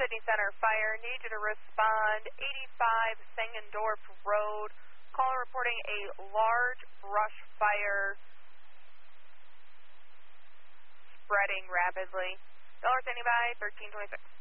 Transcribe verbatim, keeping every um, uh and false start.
Sydney Center Fire, need you to respond, eighty-five Sangendorf Road. Caller reporting a large brush fire spreading rapidly. Dollar standing by, thirteen twenty-six.